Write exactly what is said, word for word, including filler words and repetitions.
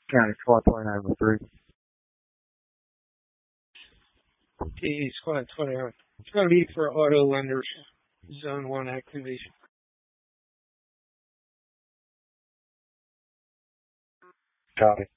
County Squad twenty-nine oh three. T Squad twenty-nine. It's going to be for auto lenders. Zone one activation. Copy.